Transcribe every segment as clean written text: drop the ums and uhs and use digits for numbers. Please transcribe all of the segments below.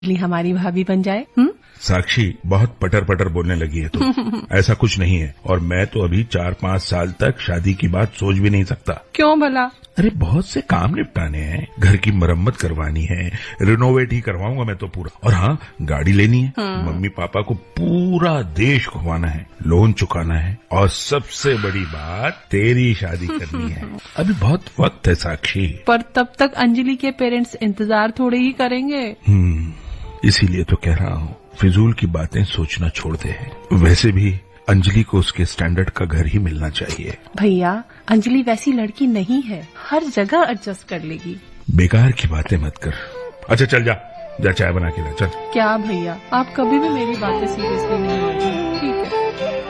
अंजलि हमारी भाभी बन जाए। साक्षी बहुत पटर पटर बोलने लगी है तो ऐसा कुछ नहीं है, और मैं तो अभी 4-5 साल तक शादी की बात सोच भी नहीं सकता। क्यों भला? अरे बहुत से काम निपटाने हैं, घर की मरम्मत करवानी है, रिनोवेट ही करवाऊंगा मैं तो पूरा। और हाँ, गाड़ी लेनी है, मम्मी पापा को पूरा देश घुमाना है, लोन चुकाना है, और सबसे बड़ी बात तेरी शादी करनी है। अभी बहुत वक्त है साक्षी। पर तब तक अंजलि के पेरेंट्स इंतजार थोड़े ही करेंगे। इसीलिए तो कह रहा हूँ, फिजूल की बातें सोचना छोड़ दे। वैसे भी अंजलि को उसके स्टैंडर्ड का घर ही मिलना चाहिए। भैया, अंजलि वैसी लड़की नहीं है, हर जगह एडजस्ट कर लेगी। बेकार की बातें मत कर। अच्छा चल जा चाय बना के ला, चल। क्या भैया, आप कभी भी मेरी बातें सीरियसली नहीं लेते। ठीक है।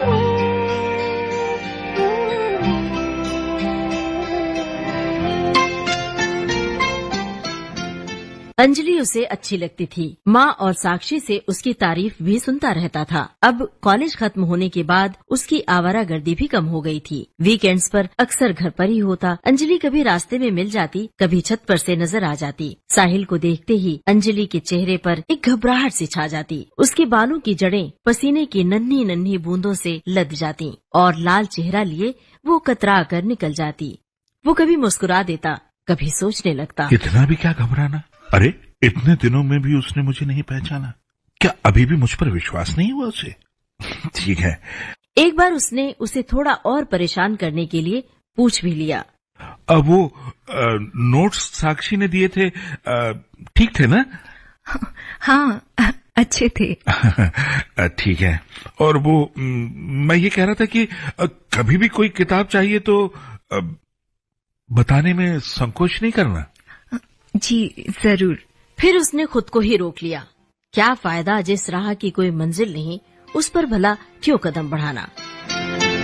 अंजलि उसे अच्छी लगती थी। माँ और साक्षी से उसकी तारीफ भी सुनता रहता था। अब कॉलेज खत्म होने के बाद उसकी आवारागर्दी भी कम हो गई थी। वीकेंड्स पर अक्सर घर पर ही होता। अंजलि कभी रास्ते में मिल जाती, कभी छत पर से नजर आ जाती। साहिल को देखते ही अंजलि के चेहरे पर एक घबराहट सी छा जाती। उसके बालों की जड़ें पसीने की नन्ही नन्ही बूंदों से लद जाती और लाल चेहरा लिए वो कतरा कर निकल जाती। वो कभी मुस्कुरा देता, कभी सोचने लगता, इतना भी क्या घबराना। अरे इतने दिनों में भी उसने मुझे नहीं पहचाना, क्या अभी भी मुझ पर विश्वास नहीं हुआ उसे? ठीक है। एक बार उसने उसे थोड़ा और परेशान करने के लिए पूछ भी लिया, अब वो नोट्स साक्षी ने दिए थे, ठीक थे ना? हाँ, अच्छे थे। ठीक है। और वो मैं ये कह रहा था कि कभी भी कोई किताब चाहिए तो बताने में संकोच नहीं करना। जी जरूर। फिर उसने खुद को ही रोक लिया। क्या फायदा जिस राह की कोई मंजिल नहीं, उस पर भला क्यों कदम बढ़ाना।